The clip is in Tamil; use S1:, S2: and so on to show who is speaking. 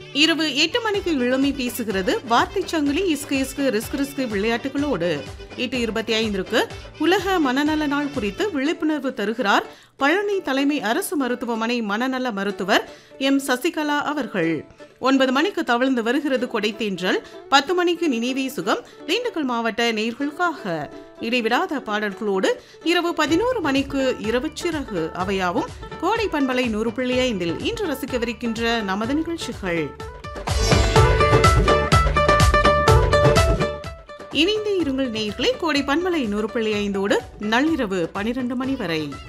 S1: இரவு 8 மணிக்கு இளமை பேசுகிறது. வார்த்தை சங்கிலி இஸ்கு ரிஸ்க் விளையாட்டுகளோடு 8:25 உலக மனநல நாள் குறித்து விழிப்புணர்வு தருகிறார் பழனி தலைமை அரசு மருத்துவமனை மனநல மருத்துவர் எம் சசிகலா அவர்கள். 9 மணிக்கு தவழ்ந்து வருகிறது கொடைத்தேன்றல். 10 மணிக்கு நினைவே சுகம் திண்டுக்கல் மாவட்ட நேயர்களுக்காக இடைவிடாத பாடல்களோடு இரவு 11 மணிக்கு இரவு சிறகு. அவையாவும் கோடை பண்பலை 100.5 இன்று ரசிக்கவிருக்கின்ற நமது நிகழ்ச்சிகள். இணைந்தே இருங்கள் நேயர்களை. கோடை பண்பலை 100.5 நள்ளிரவு 12 மணி வரை.